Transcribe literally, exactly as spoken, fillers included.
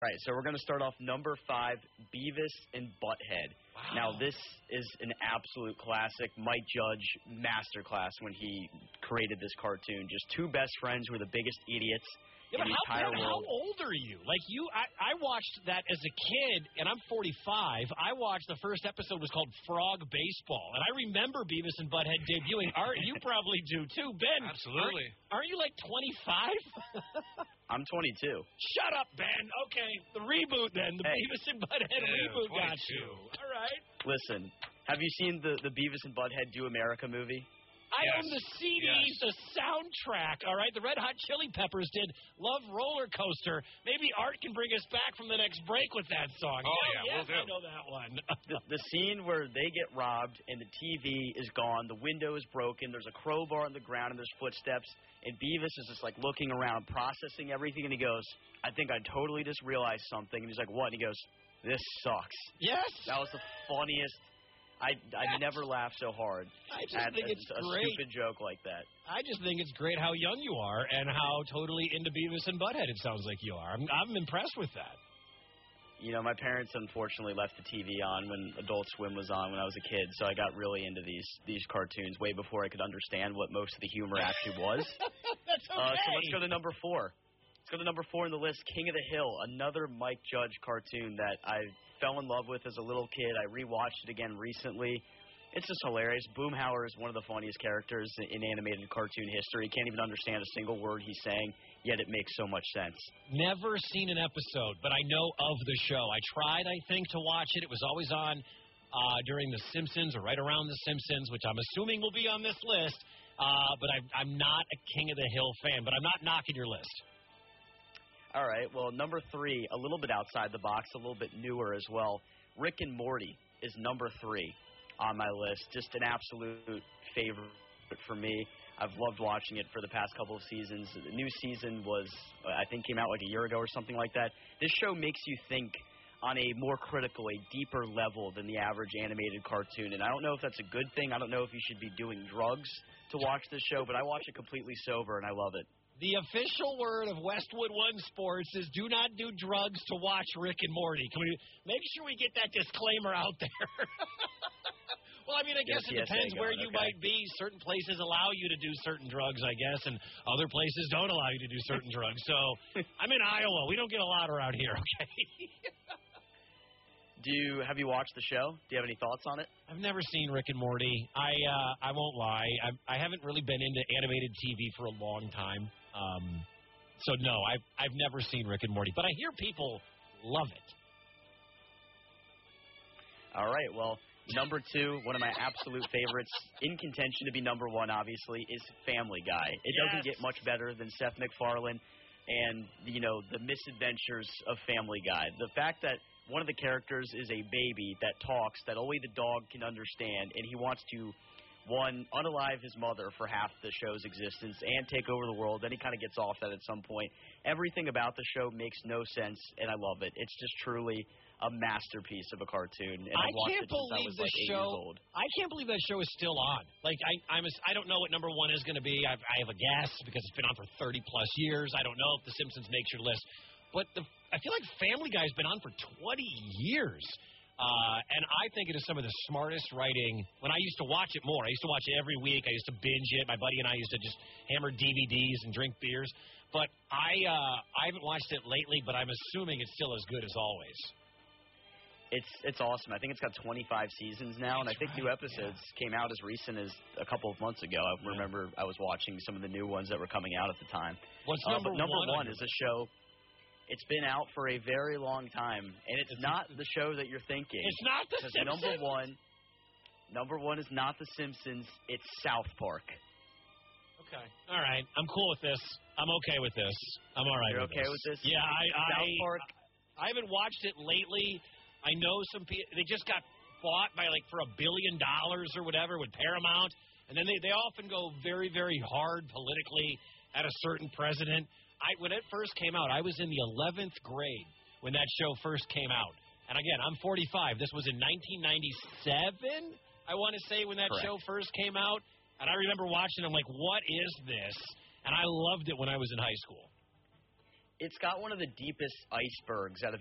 Right, so we're going to start off number five, Beavis and Butthead. Wow. Now, this is an absolute classic. Mike Judge masterclass when he created this cartoon. Just two best friends who are the biggest idiots yeah, in the how, entire Ben, world. How old are you? Like, you, I, I watched that as a kid, and I'm forty-five. I watched the first episode was called Frog Baseball, and I remember Beavis and Butthead debuting. Art, you probably do, too. Ben. Absolutely. Aren't, aren't you like twenty-five? I'm twenty-two. Shut up, Ben. Okay, the reboot then. The hey. Beavis and Butthead yeah, reboot got twenty-two. you. All right. Listen, have you seen the, the Beavis and Butthead Do America movie? I Yes. own the C Ds, Yes. the soundtrack, all right? The Red Hot Chili Peppers did Love Roller Coaster. Maybe Art can bring us back from the next break with that song. Oh, yeah, yeah, yes, we'll do. I know that one. The, the scene where they get robbed and the T V is gone, the window is broken, there's a crowbar on the ground and there's footsteps, and Beavis is just like looking around, processing everything, and he goes, I think I totally just realized something. And he's like, what? And he goes, this sucks. Yes. That was the funniest. I I never laughed so hard I just at think a, it's a great. stupid joke like that. I just think it's great how young you are and how totally into Beavis and Butthead it sounds like you are. I'm, I'm impressed with that. You know, my parents unfortunately left the T V on when Adult Swim was on when I was a kid, so I got really into these these cartoons way before I could understand what most of the humor actually was. That's okay. Uh, so let's go to number four. Let's go to number four on the list, King of the Hill, another Mike Judge cartoon that I fell in love with as a little kid. I rewatched it again recently. It's just hilarious. Boomhauer is one of the funniest characters in animated cartoon history. Can't even understand a single word he's saying, yet it makes so much sense. Never seen an episode, but I know of the show. I tried, I think, to watch it. It was always on uh, during The Simpsons or right around The Simpsons, which I'm assuming will be on this list. Uh, but I, I'm not a King of the Hill fan, but I'm not knocking your list. All right, well, number three, a little bit outside the box, a little bit newer as well. Rick and Morty is number three on my list. Just an absolute favorite for me. I've loved watching it for the past couple of seasons. The new season was, I think, came out like a year ago or something like that. This show makes you think on a more critical, a deeper level than the average animated cartoon. And I don't know if that's a good thing. I don't know if you should be doing drugs to watch this show, but I watch it completely sober, and I love it. The official word of Westwood One Sports is do not do drugs to watch Rick and Morty. Can we make sure we get that disclaimer out there? Well, I mean, I guess it depends where you might be. Certain places allow you to do certain drugs, I guess, and other places don't allow you to do certain drugs. So I'm in Iowa. We don't get a lot around here, okay? Do you have you watched the show? Do you have any thoughts on it? I've never seen Rick and Morty. I uh, I won't lie. I I haven't really been into animated T V for a long time. Um, so no, I've I've never seen Rick and Morty, but I hear people love it. All right. Well, number two, one of my absolute favorites, in contention to be number one, obviously, is Family Guy. It Yes. doesn't get much better than Seth MacFarlane and, you know, the misadventures of Family Guy. The fact that one of the characters is a baby that talks, that only the dog can understand, and he wants to, one, unalive his mother for half the show's existence and take over the world. Then he kind of gets off that at some point. Everything about the show makes no sense, and I love it. It's just truly a masterpiece of a cartoon. And I I've watched can't it since I believe was this like eight show. years old. I can't believe that show is still on. Like I, I'm. A, I don't know what number one is going to be. I've, I have a guess because it's been on for thirty plus years. I don't know if The Simpsons makes your list, but the, I feel like Family Guy's been on for twenty years. Uh, and I think it is some of the smartest writing. When I used to watch it more, I used to watch it every week. I used to binge it. My buddy and I used to just hammer D V Ds and drink beers. But I, uh, I haven't watched it lately, but I'm assuming it's still as good as always. It's it's awesome. I think it's got twenty-five seasons now, and I think right, new episodes yeah. came out as recent as a couple of months ago. I remember I was watching some of the new ones that were coming out at the time. What's uh, number but number one? one is a show. It's been out for a very long time, and it's, it's not the show that you're thinking. It's not The Simpsons. Number one, number one is not The Simpsons. It's South Park. Okay. All right. I'm cool with this. I'm okay with this. I'm all right. You're with okay this. with this? Yeah. I. South I, Park. I haven't watched it lately. I know some people. They just got bought by like for a billion dollars or whatever with Paramount, and then they they often go very very hard politically at a certain president. I when it first came out, I was in the eleventh grade when that show first came out. And again, I'm forty-five. This was in nineteen ninety-seven, I want to say, when that Correct. show first came out. And I remember watching. I'm like, what is this? And I loved it when I was in high school. it's got one of the deepest icebergs out of